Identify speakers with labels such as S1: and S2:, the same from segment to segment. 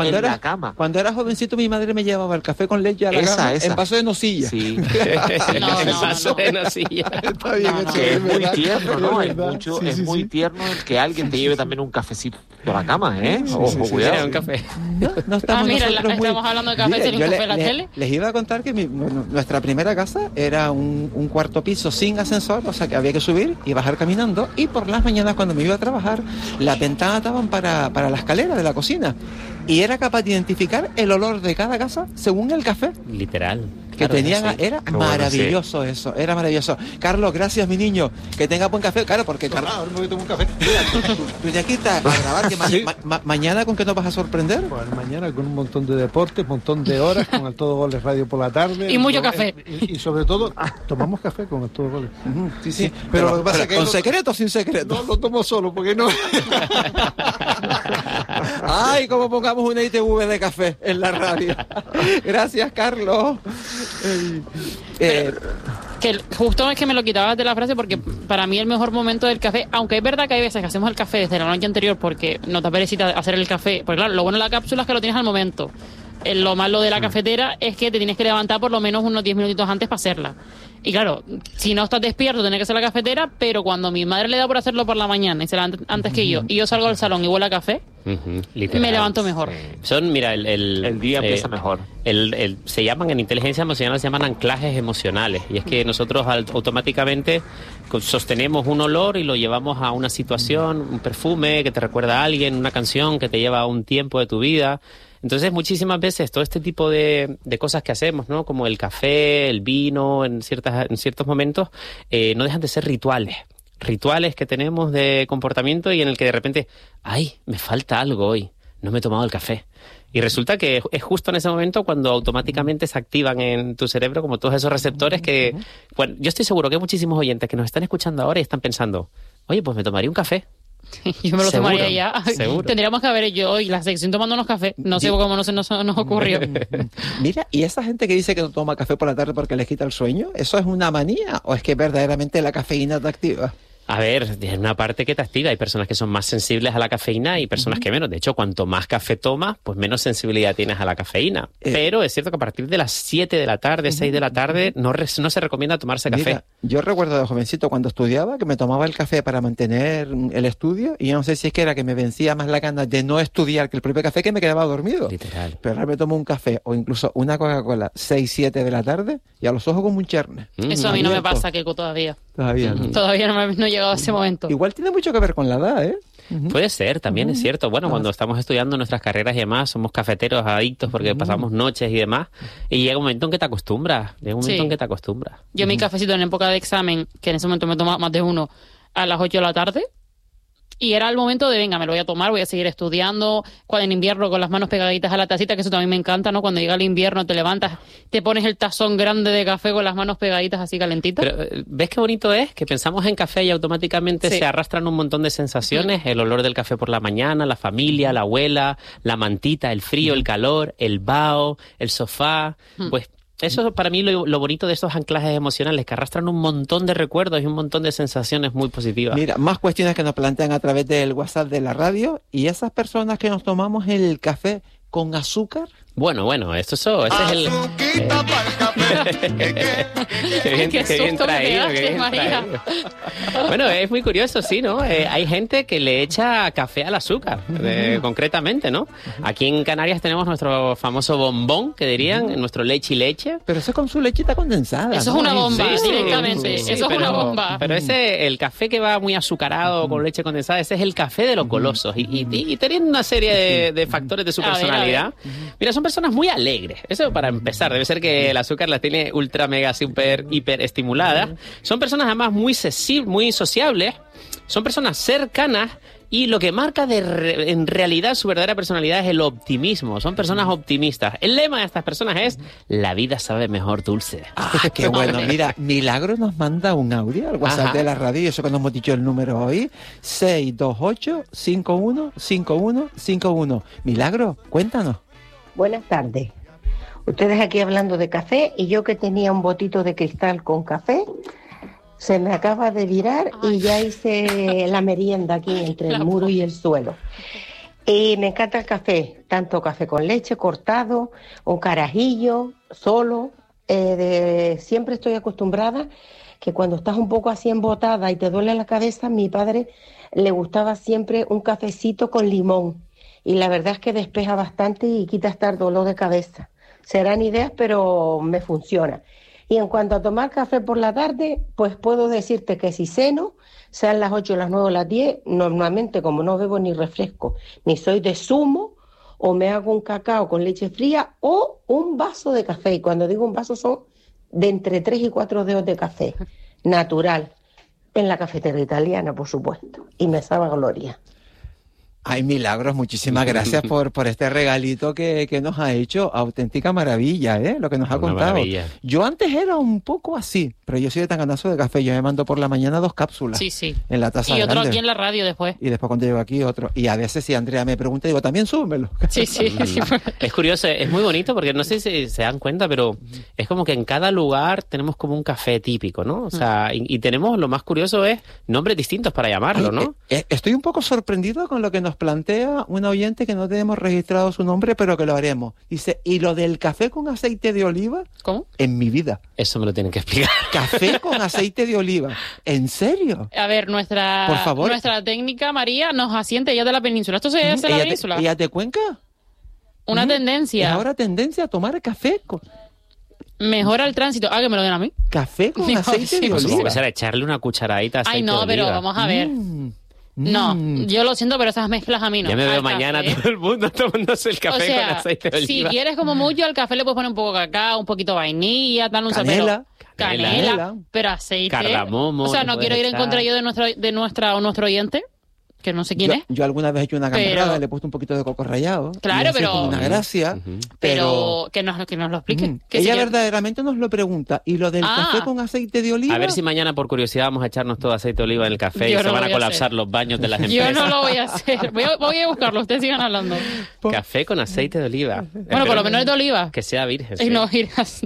S1: la cama.
S2: Cuando era jovencito mi madre me llevaba el café con leche a la cama en vaso de nocilla.
S1: Sí.
S3: En vaso de nocilla.
S2: Está bien,
S1: Que es muy tierno, ¿no? Es
S2: Sí,
S1: muy
S2: sí.
S1: tierno el que alguien te lleve también un cafecito a la cama, ¿eh?
S2: Sí,
S1: Ojo,
S2: sí, sí.
S1: cuidado.
S3: Era un café.
S2: No estamos
S4: mira,
S2: nosotros muy...
S4: estamos hablando de café,
S2: Mire,
S4: ¿tiene un
S2: yo
S4: café en la tele?
S2: les iba a contar que nuestra primera casa era un cuarto piso sin ascensor, o sea que había que subir y bajar caminando, y por las mañanas cuando me iba a trabajar, las ventanas estaban para la escalera de la cocina, y era capaz de identificar el olor de cada casa según el café
S3: Literal.
S2: que
S3: Claro,
S2: tenían.
S3: sí.
S2: Era
S1: Qué bueno,
S2: maravilloso eso, era maravilloso. Carlos, gracias mi niño, que tenga buen café. Claro, porque Carlos,
S5: Ahora me voy a tomar un café.
S2: tú ya quitas para grabar, que
S5: Sí.
S2: mañana con qué nos vas a sorprender.
S5: Pues mañana con un montón de deportes, un montón de horas, con el Todo Goles Radio por la tarde.
S4: Y mucho café.
S5: Y sobre todo, tomamos café con el Todo Goles.
S2: Ujú, sí, sí,
S5: Pero lo que pasa es que
S2: ¿con
S5: no-
S2: secreto o sin secreto?
S5: No lo tomo solo, porque no.
S2: Ay, como pongamos una ITV de café en la radio. Gracias, Carlos.
S4: Que justo es que me lo quitabas de la frase, porque para mí el mejor momento del café, aunque es verdad que hay veces que hacemos el café desde la noche anterior porque nos da perecita hacer el café, porque claro, lo bueno de la cápsula es que lo tienes al momento. Lo malo de la cafetera es que te tienes que levantar por lo menos unos 10 minutitos antes para hacerla. Y claro, si no estás despierto, tienes que hacer la cafetera, pero cuando mi madre le da por hacerlo por la mañana y se levanta antes que yo, y yo salgo al salón y huele a café,
S3: Literal.
S4: me levanto mejor.
S3: Son, mira,
S1: El día empieza mejor.
S3: Se llaman, en inteligencia emocional se llaman anclajes emocionales. Y es que nosotros automáticamente sostenemos un olor y lo llevamos a una situación, un perfume que te recuerda a alguien, una canción que te lleva a un tiempo de tu vida. Entonces, muchísimas veces todo este tipo de cosas que hacemos, ¿no? Como el café, el vino, en ciertos momentos, no dejan de ser rituales que tenemos de comportamiento y en el que de repente, ay, me falta algo hoy, no me he tomado el café. Y resulta que es justo en ese momento cuando automáticamente se activan en tu cerebro como todos esos receptores que... Bueno, yo estoy seguro que hay muchísimos oyentes que nos están escuchando ahora y están pensando, oye, pues me tomaría un café.
S4: Yo me lo
S3: Seguro,
S4: tomaría ya.
S3: seguro.
S4: Tendríamos que haber yo hoy la sección tomándonos café. No sé cómo no se nos ocurrió.
S2: Mira, ¿y esa gente que dice que no toma café por la tarde porque les quita el sueño? ¿Eso es una manía o es que verdaderamente la cafeína te activa?
S3: A ver, es una parte que te activa. Hay personas que son más sensibles a la cafeína y personas que menos. De hecho, cuanto más café tomas, pues menos sensibilidad tienes a la cafeína. Pero es cierto que a partir de las 7 de la tarde, 6 de la tarde, no se recomienda tomarse café.
S2: Mira, yo recuerdo de jovencito cuando estudiaba que me tomaba el café para mantener el estudio y yo no sé si es que era que me vencía más la gana de no estudiar que el propio café, que me quedaba dormido.
S3: Literal.
S2: Pero ahora me tomo un café o incluso una Coca-Cola 6, 7 de la tarde y a los ojos como un cherne.
S4: Eso a mí no me
S2: Abierto.
S4: pasa, Keiko, todavía.
S2: Todavía no.
S4: Todavía no he llegado a ese momento.
S2: Igual tiene mucho que ver con la edad, ¿eh?
S3: Puede ser, también es cierto. Bueno, cuando estamos estudiando nuestras carreras y demás, somos cafeteros adictos porque pasamos noches y demás. Y llega un momento en que te acostumbras.
S4: Yo mi cafecito en época de examen, que en ese momento me tomaba más de uno, a las 8 de la tarde. Y era el momento de, venga, me lo voy a tomar, voy a seguir estudiando. Cuando en invierno con las manos pegaditas a la tacita, que eso también me encanta, ¿no? Cuando llega el invierno te levantas, te pones el tazón grande de café con las manos pegaditas así calentitas.
S3: Pero ¿ves qué bonito es? Que pensamos en café y automáticamente
S4: Sí.
S3: se arrastran un montón de sensaciones. El olor del café por la mañana, la familia, la abuela, la mantita, el frío, el calor, el vaho, el sofá. Pues eso es para mí lo bonito de estos anclajes emocionales, que arrastran un montón de recuerdos y un montón de sensaciones muy positivas.
S2: Mira, más cuestiones que nos plantean a través del WhatsApp de la radio y esas personas que nos tomamos el café con azúcar.
S3: Bueno, ese es el...
S4: Qué susto me pegaste, María.
S3: Bueno, es muy curioso, sí, ¿no? Hay gente que le echa café al azúcar, concretamente, ¿no? Aquí en Canarias tenemos nuestro famoso bombón, que dirían, nuestro leche y leche.
S2: Pero eso es con su lechita condensada.
S4: Eso es
S2: ¿no?
S4: una bomba,
S3: Sí,
S4: directamente.
S3: sí,
S4: Eso es una bomba.
S3: Pero el café que va muy azucarado con leche condensada, ese es el café de los golosos. Y teniendo una serie de factores de su
S4: A ver,
S3: personalidad. Mira, son personas muy alegres. Eso para empezar. Debe ser que el azúcar las tiene ultra, mega, super, hiper estimuladas. Son personas además muy sociables. Son personas cercanas. Y lo que marca en realidad su verdadera personalidad es el optimismo. Son personas optimistas. El lema de estas personas es: la vida sabe mejor dulce.
S2: Ah, qué bueno. Mira, Milagro nos manda un audio al WhatsApp
S3: Ajá.
S2: de la radio, eso que nos hemos dicho el número hoy, 628-515151. Milagro, cuéntanos.
S6: Buenas tardes. Ustedes aquí hablando de café y yo que tenía un botito de cristal con café, se me acaba de virar y ya hice la merienda aquí entre el muro y el suelo. Y me encanta el café, tanto café con leche, cortado, un carajillo, solo. Siempre estoy acostumbrada que cuando estás un poco así embotada y te duele la cabeza, a mi padre le gustaba siempre un cafecito con limón. Y la verdad es que despeja bastante y quita hasta el dolor de cabeza. Serán ideas, pero me funciona. Y en cuanto a tomar café por la tarde, pues puedo decirte que si ceno, sean las 8, las 9 o las 10, normalmente como no bebo ni refresco, ni soy de zumo, o me hago un cacao con leche fría o un vaso de café. Y cuando digo un vaso son de entre 3 y 4 dedos de café, natural, en la cafetería italiana, por supuesto. Y me sabe a gloria.
S2: Ay, Milagros, muchísimas gracias por este regalito que nos ha hecho. Auténtica maravilla, lo que nos ha contado.
S3: Maravilla.
S2: Yo antes era un poco así, pero yo soy de tan ganazo de café. Yo me mando por la mañana 2 cápsulas.
S4: Sí.
S2: En la taza
S4: Y otro
S2: grande.
S4: aquí en la radio después.
S2: Y después cuando llego aquí otro. Y a veces si Andrea me pregunta, digo, también súbemelo.
S4: Sí.
S3: Es curioso, es muy bonito porque no sé si se dan cuenta, pero es como que en cada lugar tenemos como un café típico, ¿no? O sea, y tenemos, lo más curioso es nombres distintos para llamarlo,
S2: Ay,
S3: ¿no?
S2: Estoy un poco sorprendido con lo que nos plantea una oyente que no tenemos registrado su nombre, pero que lo haremos. Dice, ¿y lo del café con aceite de oliva?
S4: ¿Cómo?
S2: En mi vida.
S3: Eso me lo tienen que explicar.
S2: Café con aceite de oliva. ¿En serio?
S4: A ver,
S2: Por favor.
S4: nuestra técnica, María, nos asiente ella de la península. ¿Esto se hace en la península?
S2: ¿Ella de Cuenca?
S4: Una
S2: Es
S4: tendencia.
S2: ahora tendencia a tomar café con
S4: Mejora el tránsito. Ah, que me lo den a mí.
S2: café con
S4: Sí,
S2: aceite
S4: sí,
S2: de
S3: Pues supongo
S2: oliva.
S3: que será echarle una cucharadita de aceite
S4: Ay, no,
S3: de
S4: pero
S3: oliva.
S4: vamos a ver. No, yo lo siento, pero esas mezclas a mí no.
S3: Ya me veo
S4: Al
S3: mañana
S4: café.
S3: todo el mundo tomándose el café
S4: O sea,
S3: con aceite de
S4: si
S3: oliva.
S4: quieres como mucho, al café le puedes poner un poco de cacao, un poquito de vainilla, tal, un
S2: Canela.
S4: canela, pero aceite.
S3: Cardamomo,
S4: O sea,
S3: le
S4: no
S3: puedes
S4: quiero ir en
S3: echar.
S4: contra yo de nuestro oyente, que no sé quién es.
S2: Yo alguna vez he hecho una gamberrada,
S4: Pero-
S2: le he puesto un poquito de coco rallado.
S4: Claro,
S2: y así
S4: pero-
S2: como una gracia.
S4: Pero que nos lo explique.
S2: Ujú.
S4: Que
S2: Ella
S4: si yo-
S2: verdaderamente nos lo pregunta. ¿Y lo del
S4: Ah.
S2: café con aceite de oliva?
S3: A ver si mañana por curiosidad vamos a echarnos todo aceite de oliva en el café y
S4: Yo
S3: se
S4: no
S3: van
S4: lo
S3: a
S4: voy a
S3: colapsar
S4: hacer.
S3: los baños de las
S4: Yo
S3: empresas.
S4: no lo voy a hacer. Voy a buscarlo, ustedes sigan hablando.
S3: Café con aceite de oliva.
S4: Bueno, por lo menos es de oliva.
S3: Que sea virgen.
S4: Y
S3: sí.
S4: no ir así.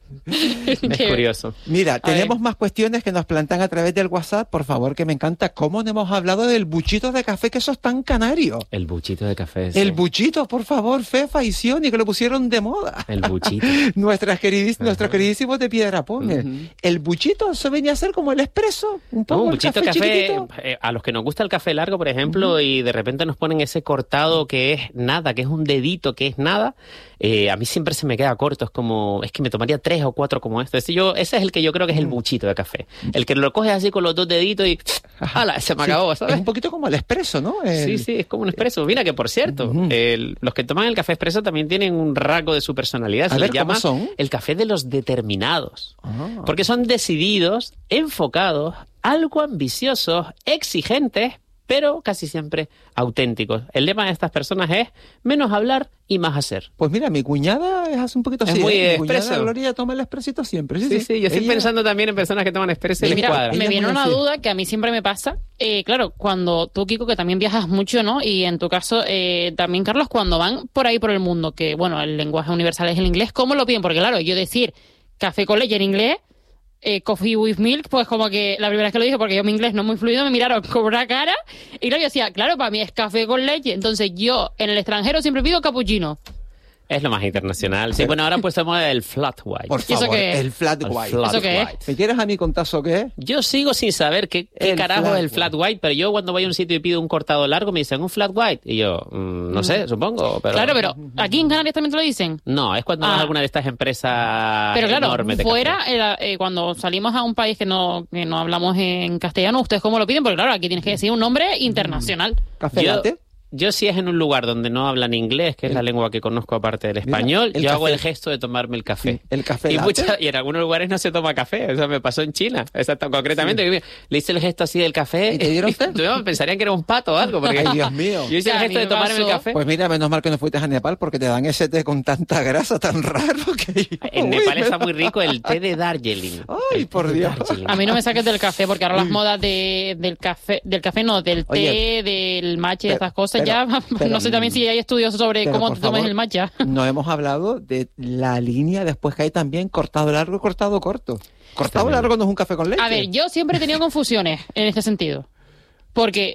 S3: Es curioso.
S2: Mira, tenemos
S4: ver.
S2: más cuestiones que nos plantan a través del WhatsApp. Por favor, que me encanta. ¿Cómo no hemos hablado del buchito de café, que eso es tan canario?
S3: El buchito de café. sí.
S2: El buchito, por favor, Fefa y Sioni, que lo pusieron de moda.
S3: El buchito.
S2: Nuestros queridísimos de Piedrapones. El buchito, eso venía a ser como el expreso. Un poco
S3: Un
S2: el
S3: buchito
S2: café
S3: café,
S2: chiquitito.
S3: a los que nos gusta el café largo, por ejemplo, y de repente nos ponen ese cortado que es nada, que es un dedito, que es nada, a mí siempre se me queda corto, es que me tomaría 3 o 4 como esto. Ese es el que yo creo que es el buchito de café. El que lo coges así con los 2 deditos y ¡hala! Se me acabó,
S2: Es
S3: ¿sabes?
S2: un poquito como el expreso, ¿no?
S3: Sí, es como un expreso. Mira que, por cierto, los que toman el café expreso también tienen un rasgo de su personalidad.
S2: A
S3: Se
S2: ver,
S3: les llama
S2: ¿cómo son?
S3: el café de los determinados.
S2: Ah.
S3: Porque son decididos, enfocados, algo ambiciosos, exigentes, pero casi siempre auténticos. El lema de estas personas es menos hablar y más hacer.
S2: Pues mira, mi cuñada es así un poquito
S3: Es
S2: así.
S3: muy
S2: Mi cuñada
S3: expreso.
S2: Gloria toma el expresito siempre. Sí,
S3: Sí, yo estoy
S2: Ella-
S3: pensando también en personas que toman expreso y
S4: Y
S3: les
S4: mira,
S3: cuadra.
S2: Ella
S4: me
S2: es
S4: viene
S2: muy
S4: una
S2: así.
S4: duda que a mí siempre me pasa. Claro, cuando tú, Kiko, que también viajas mucho, ¿no? Y en tu caso, también, Carlos, cuando van por ahí por el mundo, que, bueno, el lenguaje universal es el inglés, ¿cómo lo piden? Porque, claro, yo decir café con leche en inglés, coffee with milk, pues como que la primera vez que lo dije, porque yo mi inglés no es muy fluido, me miraron con una cara, y claro, yo decía, claro, para mí es café con leche. Entonces yo, en el extranjero, siempre pido cappuccino.
S3: Es lo más internacional. Sí, bueno, ahora pues estamos el flat white.
S2: Por
S4: ¿Y eso
S2: favor,
S4: qué es?
S2: el flat
S3: El
S2: white.
S3: flat
S4: ¿Eso qué es?
S3: white.
S2: ¿Me quieres a mí contar eso qué es?
S3: Yo sigo sin saber qué
S2: El
S3: carajo
S2: flat
S3: es el flat white, pero yo cuando voy a un sitio y pido un cortado largo me dicen un flat white. Y yo, no sé, supongo. Pero...
S4: Claro, pero aquí en Canarias también te lo dicen.
S3: No, es cuando vas a alguna de estas empresas
S4: Pero claro,
S3: enormes de
S4: fuera,
S3: café.
S4: cuando salimos a un país que no hablamos en castellano, ¿ustedes cómo lo piden? Porque claro, aquí tienes que decir un nombre internacional.
S2: ¿Café
S3: Yo-
S2: latte?
S3: Yo si es en un lugar donde no hablan inglés, que es la lengua que conozco aparte del español,
S2: el
S3: yo hago
S2: café.
S3: el gesto de tomarme el café.
S2: Sí, el café
S3: y,
S2: latte.
S3: y en algunos lugares no se toma café, eso me pasó en China, concretamente. que Le hice el gesto así del café
S2: ¿Y te dieron té?
S3: yo pensarían que era un pato o algo, porque
S2: Ay, Dios mío.
S3: yo hice el
S4: A
S3: gesto
S4: mí
S3: de
S4: me
S3: tomarme el
S4: pasó.
S3: café.
S2: Pues mira, menos mal que no fuiste a Nepal porque te dan ese té con tanta grasa tan raro que...
S3: En
S2: Uy,
S3: Nepal
S2: me
S3: está
S2: da-
S3: muy rico el té de Darjeeling.
S2: Ay,
S3: El
S2: por
S3: té de
S2: Dios.
S3: Darjeeling.
S4: A mí no me saques del café, porque ahora las modas del café no, del té,
S2: Oye,
S4: del matcha y
S2: pero-
S4: estas cosas,
S2: pero-
S4: ya
S2: pero-
S4: no sé también si hay estudios sobre
S2: Pero,
S4: cómo
S2: por
S4: te tomas
S2: favor,
S4: el matcha.
S2: No hemos hablado de la línea después que hay también cortado largo y cortado corto. Cortado
S3: Está bien.
S2: largo no es un café con leche.
S4: A ver, yo siempre he tenido confusiones en este sentido. Porque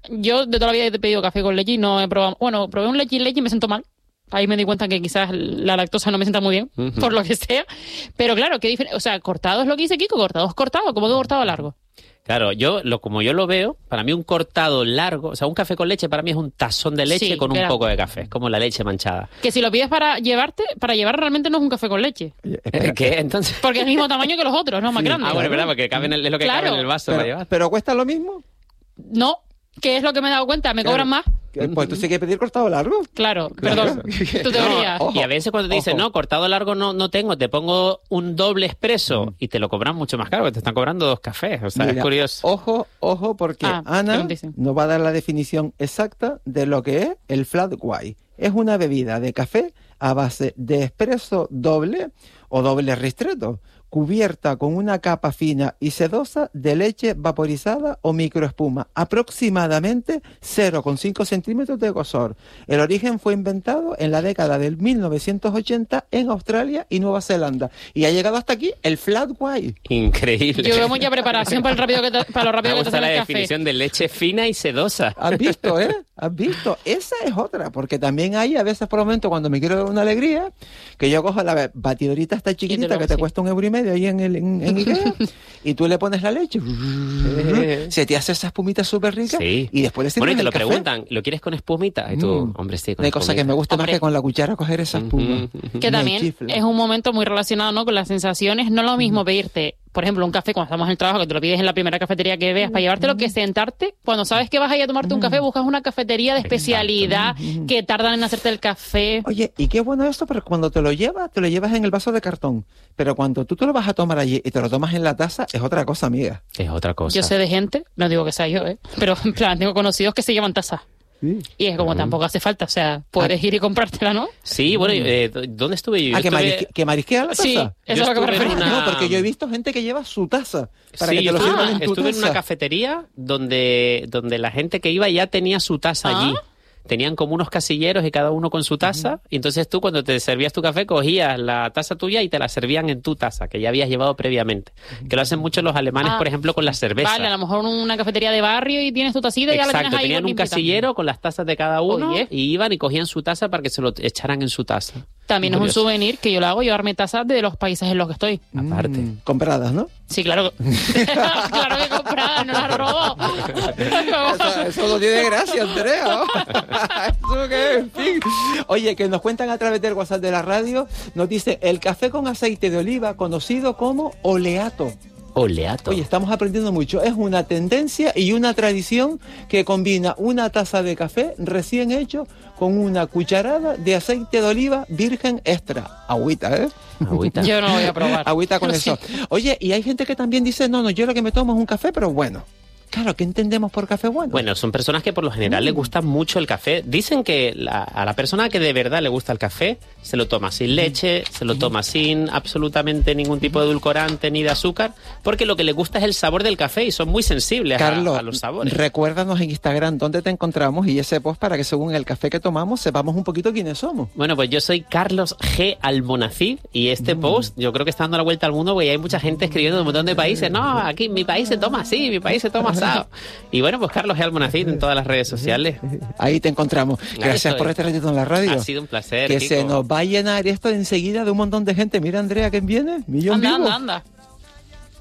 S4: yo de toda la vida he pedido café con leche y no he probado. Bueno, probé un leche y me siento mal. Ahí me di cuenta que quizás la lactosa no me sienta muy bien, por lo que sea. Pero claro, qué diferente. O sea, cortado es lo que dice Kiko, cortado es cortado. ¿Cómo que cortado largo?
S3: Claro, como yo lo veo, para mí un cortado largo, o sea, un café con leche para mí es un tazón de leche
S4: Sí,
S3: con un
S4: claro.
S3: poco de café, es como la leche manchada.
S4: Que si lo pides para llevar realmente no es un café con leche.
S2: Oye, espera,
S3: ¿Qué? Entonces...
S4: Porque es el mismo tamaño que los otros, ¿no? Más grande.
S3: Ah, bueno, es verdad, porque es lo que
S4: Claro.
S3: cabe en el vaso para
S2: pero,
S3: llevar.
S2: pero cuesta lo mismo.
S4: No, que es lo que me he dado cuenta, me
S2: Claro.
S4: cobran más.
S2: Pues tú sí que pedir cortado largo.
S4: Claro, perdón. Tu teoría.
S2: Ojo,
S3: Y a veces cuando te dicen,
S2: ojo.
S3: no, cortado largo no tengo, te pongo un doble expreso y te lo cobran mucho más caro, porque te están cobrando 2 cafés. O sea,
S2: Mira,
S3: es curioso.
S2: Ojo, porque
S4: ¿qué
S2: Ana
S4: nos dicen?
S2: nos va a dar la definición exacta de lo que es el flat white. Es una bebida de café a base de espresso doble o doble ristretto, cubierta con una capa fina y sedosa de leche vaporizada o microespuma, aproximadamente 0,5 centímetros de grosor. El origen fue inventado en la década del 1980 en Australia y Nueva Zelanda. Y ha llegado hasta aquí el flat white.
S3: Increíble.
S4: Yo veo mucha preparación para lo rápido
S3: Me
S4: que te
S3: gusta
S4: sale
S3: la
S4: el café.
S3: definición de leche fina y sedosa.
S2: ¿Has visto, ¿Has visto? Esa es otra, porque también hay a veces por momento cuando me quiero dar una alegría, que yo cojo la batidorita esta chiquitita que te
S4: sí.
S2: cuesta €1,50 ahí en Ikea, y tú le pones la leche, se te hace esa espumita súper rica,
S3: Sí.
S2: y después le sirves
S3: Bueno, y te
S2: el
S3: lo
S2: café.
S3: preguntan, ¿lo quieres con espumita? Y tú, hombre, sí,
S2: No
S3: con
S2: hay cosa que me guste más
S4: Hombre.
S2: que con la cuchara coger esa espuma.
S4: Que
S2: Me
S4: también
S2: chifla.
S4: es un momento muy relacionado, ¿no?, con las sensaciones. No es lo mismo pedirte, por ejemplo, un café cuando estamos en el trabajo, que te lo pides en la primera cafetería que veas para llevártelo, que sentarte. Cuando sabes que vas a ir a tomarte un café, buscas una cafetería de especialidad que tardan en hacerte el café.
S2: Oye, y qué bueno esto, porque cuando te lo llevas en el vaso de cartón. Pero cuando tú te lo vas a tomar allí y te lo tomas en la taza, es otra cosa, amiga.
S3: Es otra cosa.
S4: Yo sé de gente, no digo que sea yo, pero en plan, tengo conocidos que se llevan tazas.
S2: Sí.
S4: Y es como tampoco hace falta, o sea, puedes ir y comprártela, ¿no?
S3: Sí, bueno, ¿dónde estuve yo? Yo
S2: Que marisquea la taza.
S4: Sí, eso es lo que me
S3: estuve en
S4: refiero.
S3: una-
S2: No, porque yo he visto gente que lleva su taza para
S3: Sí,
S2: que te
S3: yo
S2: lo sirvan en tu
S3: estuve en
S2: taza.
S3: una cafetería donde la gente que iba ya tenía su taza allí. Tenían como unos casilleros y cada uno con su taza. Y entonces tú cuando te servías tu café cogías la taza tuya y te la servían en tu taza, que ya habías llevado previamente. Que lo hacen mucho los alemanes, por ejemplo, con la cerveza.
S4: Vale, a lo mejor una cafetería de barrio y tienes tu tacita y ya la tienes
S3: Exacto,
S4: ahí
S3: tenían un
S4: limpita.
S3: casillero con las tazas de cada uno
S4: Oye.
S3: y iban y cogían su taza para que se lo echaran en su taza.
S4: También es un
S3: Curioso.
S4: souvenir que yo lo hago, llevarme tazas de los países en los que estoy.
S3: Aparte.
S2: Compradas, ¿no?
S4: Sí, claro. Claro que comprada, no la robo.
S2: Eso no tiene gracia, Andrea. Eso que, en fin. Oye, que nos cuentan a través del WhatsApp de la radio, nos dice el café con aceite de oliva, conocido como oleato.
S3: Oleato.
S2: Oye, estamos aprendiendo mucho. Es una tendencia y una tradición que combina una taza de café recién hecho con una cucharada de aceite de oliva virgen extra. Agüita, ¿eh?
S3: Agüita.
S4: Yo no lo voy a probar.
S2: Agüita con
S4: Lo
S2: eso.
S4: siento.
S2: Oye, y hay gente que también dice, no, yo lo que me tomo es un café, pero bueno. Claro, ¿qué entendemos por café bueno?
S3: Bueno, son personas que por lo general les gusta mucho el café. Dicen que a la persona que de verdad le gusta el café, se lo toma sin leche, se lo toma sin absolutamente ningún tipo de edulcorante ni de azúcar, porque lo que le gusta es el sabor del café y son muy sensibles
S2: Carlos,
S3: a los sabores.
S2: recuérdanos en Instagram dónde te encontramos y ese post para que según el café que tomamos sepamos un poquito quiénes somos.
S3: Bueno, pues yo soy Carlos G. Almonacid y este post yo creo que está dando la vuelta al mundo porque hay mucha gente escribiendo de un montón de países. No, aquí en mi país se toma así, mi país se toma asado. Y bueno, pues Carlos G. Almonacid en todas las redes sociales.
S2: Ahí te encontramos. Gracias
S3: estoy.
S2: por este ratito en la radio.
S3: Ha sido un placer,
S2: Que
S3: Kiko.
S2: se nos va a llenar esto enseguida de un montón de gente. Mira, Andrea, ¿quién viene? Millón
S4: Anda,
S2: vivo.
S4: anda, anda.